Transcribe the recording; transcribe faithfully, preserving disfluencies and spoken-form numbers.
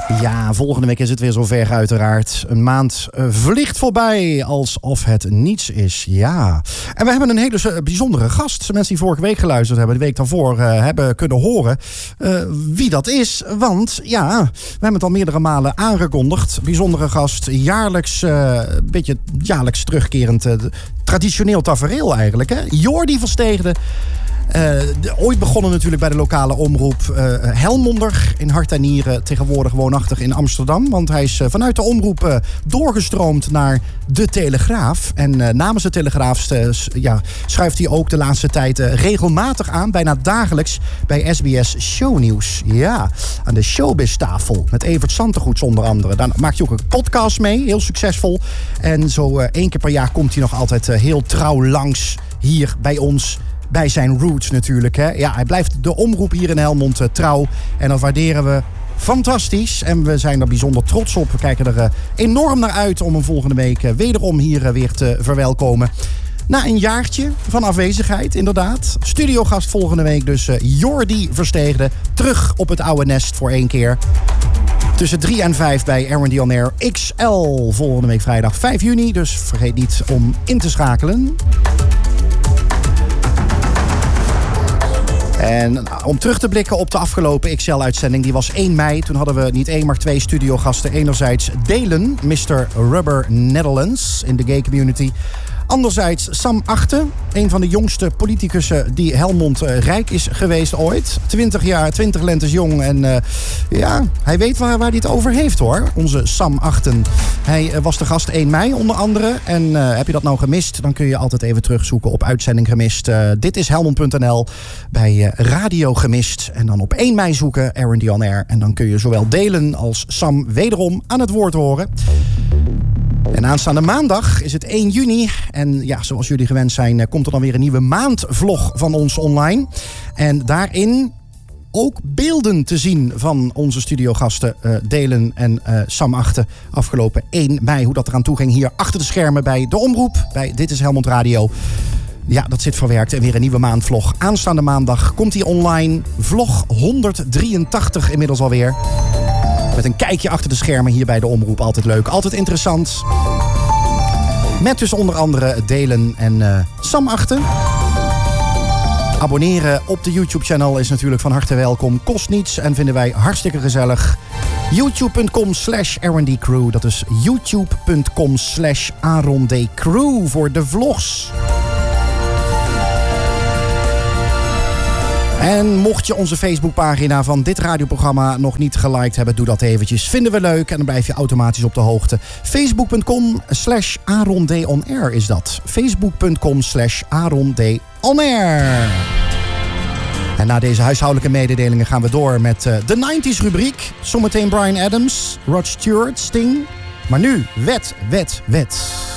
Ja, volgende week is het weer zover uiteraard. Een maand uh, vliegt voorbij alsof het niets is. Ja. En we hebben een hele uh, bijzondere gast. Mensen die vorige week geluisterd hebben, de week daarvoor uh, hebben kunnen horen uh, wie dat is. Want ja, we hebben het al meerdere malen aangekondigd. Bijzondere gast, jaarlijks, uh, een beetje jaarlijks terugkerend, uh, traditioneel tafereel eigenlijk. Hè? Jordi Versteegde. Uh, de, ooit begonnen natuurlijk bij de lokale omroep uh, Helmonder in hart en nieren, tegenwoordig woonachtig in Amsterdam. Want hij is uh, vanuit de omroep uh, doorgestroomd naar de Telegraaf. En uh, namens de Telegraaf uh, ja, schuift hij ook de laatste tijd uh, regelmatig aan, bijna dagelijks, bij S B S Shownieuws. Ja, aan de showbiz-tafel met Evert Santegoeds onder andere. Daar maakt hij ook een podcast mee, heel succesvol. En zo uh, één keer per jaar komt hij nog altijd uh, heel trouw langs hier bij ons. Bij zijn roots natuurlijk. Hè. Ja, hij blijft de omroep hier in Helmond uh, trouw. En dat waarderen we fantastisch. En we zijn er bijzonder trots op. We kijken er uh, enorm naar uit om hem volgende week uh, wederom hier uh, weer te verwelkomen. Na een jaartje van afwezigheid, inderdaad. Studiogast volgende week dus uh, Jordi Versteegde. Terug op het oude nest voor één keer. Tussen drie en vijf bij R and D On Air X L. Volgende week vrijdag vijf juni. Dus vergeet niet om in te schakelen. En om terug te blikken op de afgelopen X L-uitzending, die was één mei. Toen hadden we niet één, maar twee studiogasten. Enerzijds Delen, mister Rubber Netherlands in de gay community. Anderzijds Sam Achten, een van de jongste politicussen die Helmond uh, rijk is geweest ooit. twintig jaar, twintig lentes jong. En uh, ja, hij weet waar, waar hij het over heeft hoor, onze Sam Achten. Hij uh, was de gast één mei onder andere. En uh, heb je dat nou gemist, dan kun je altijd even terugzoeken op Uitzending Gemist. Uh, dit is Helmond punt n l bij uh, Radio Gemist. En dan op één mei zoeken, R and D On Air. En dan kun je zowel Delen als Sam wederom aan het woord horen. En aanstaande maandag is het één juni. En ja, zoals jullie gewend zijn, komt er dan weer een nieuwe maandvlog van ons online. En daarin ook beelden te zien van onze studiogasten uh, Delen en uh, Sam Achten. Afgelopen één mei, hoe dat eraan toe ging hier achter de schermen bij de omroep. Bij Dit is Helmond Radio. Ja, dat zit verwerkt. En weer een nieuwe maandvlog. Aanstaande maandag komt die online. Vlog honderddrieëntachtig inmiddels alweer. Met een kijkje achter de schermen hier bij de omroep. Altijd leuk, altijd interessant. Met dus onder andere Delen en uh, Sam Achten. Abonneren op de YouTube-channel is natuurlijk van harte welkom. Kost niets en vinden wij hartstikke gezellig. youtube punt com slash R and D crew. Dat is youtube punt com slash Aaron D. Crew voor de vlogs. En mocht je onze Facebookpagina van dit radioprogramma nog niet geliked hebben, doe dat eventjes. Vinden we leuk en dan blijf je automatisch op de hoogte. facebook punt com slash Aaron D On Air is dat. facebook punt com slash Aaron D On Air. En na deze huishoudelijke mededelingen gaan we door met uh, de nineties rubriek. Zometeen Bryan Adams, Rod Stewart, Sting. Maar nu, wet, wet, wet.